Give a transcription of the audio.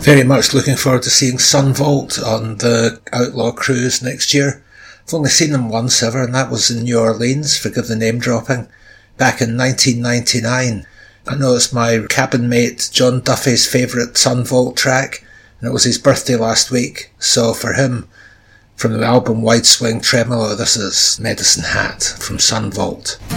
Very much looking forward to seeing Sunvolt on the Outlaw Cruise next year. I've only seen them once ever, and that was in New Orleans, forgive the name dropping, back in 1999. I know it's my cabin mate John Duffy's favourite Sunvolt track, and it was his birthday last week, so for him, from the album Wide Swing Tremolo, this is Medicine Hat from Sunvolt.